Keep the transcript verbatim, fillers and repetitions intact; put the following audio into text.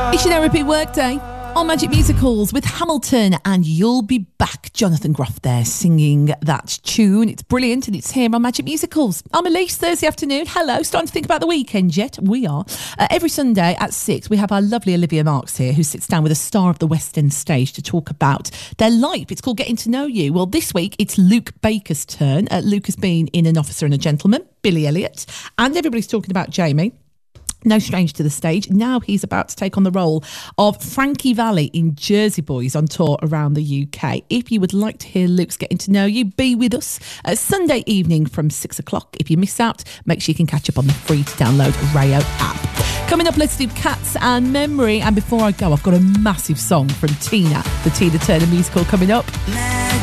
It's your Therapy Workday on Magic Musicals with Hamilton, and You'll Be Back. Jonathan Groff there singing that tune. It's brilliant, and it's here on Magic Musicals. I'm Elise, Thursday afternoon. Hello, starting to think about the weekend yet? We are. Uh, every Sunday at six, we have our lovely Olivia Marks here, who sits down with a star of the West End stage to talk about their life. It's called Getting to Know You. Well, this week, it's Luke Baker's turn. Uh, Luke has been in An Officer and a Gentleman, Billy Elliot, and everybody's talking about Jamie. No stranger to the stage. Now he's about to take on the role of Frankie Valli in Jersey Boys on tour around the U K. If you would like to hear Luke's Getting to Know You, be with us uh, Sunday evening from six o'clock. If you miss out, make sure you can catch up on the free to download Rayo app. Coming up, let's do Cats and Memory. And before I go, I've got a massive song from Tina, the Tina Turner musical coming up.